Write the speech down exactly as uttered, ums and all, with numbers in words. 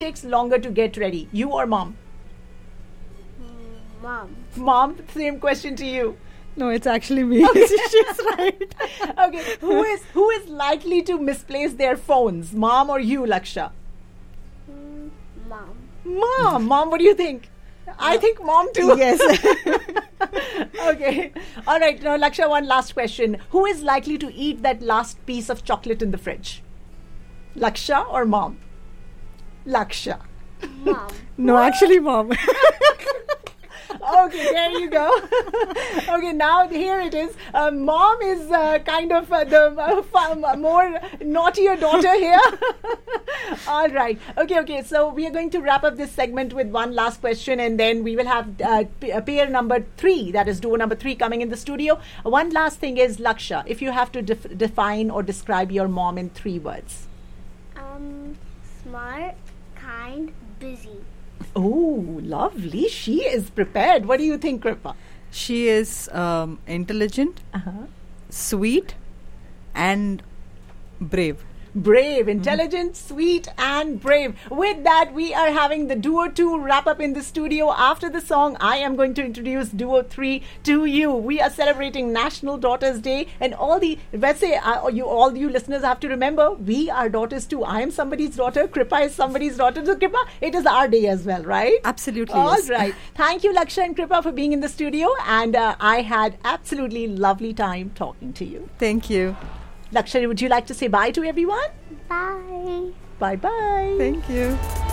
takes longer to get ready, you or mom? Mom. Mom, same question to you. No, it's actually me. Okay. She's right. Okay, who is who is likely to misplace their phones, mom or you, Laksha? Mm, Mom. Mom, mom, what do you think? I think mom too. Yes. Okay. All right. Now, Laksha, one last question. Who is likely to eat that last piece of chocolate in the fridge? Laksha or mom? Laksha. Mom. No, actually, mom. Okay, there you go. Okay, now here it is. Uh, mom is uh, kind of uh, the uh, f- more naughtier daughter here. All right. Okay, okay. So we are going to wrap up this segment with one last question, and then we will have uh, p- uh, pair number three, that is duo number three, coming in the studio. Uh, one last thing is, Laksha, if you have to def- define or describe your mom in three words. Um, smart, kind, busy. Oh, lovely. She is prepared. What do you think, Kripa? She is um, intelligent, Uh-huh. sweet, and brave. Brave, intelligent, sweet, and brave. With that, we are having the Duo two wrap up in the studio. After the song, I am going to introduce Duo three to you. We are celebrating National Daughters Day, and all the, let's say, uh, you, all you listeners have to remember, we are daughters too. I am somebody's daughter, Kripa is somebody's daughter. So, Kripa, it is our day as well, right? Absolutely, All yes. right. Thank you, Laksha and Kripa, for being in the studio, and uh, I had absolutely lovely time talking to you. Thank you. Laksha, would you like to say bye to everyone? Bye. Bye-bye. Thank you.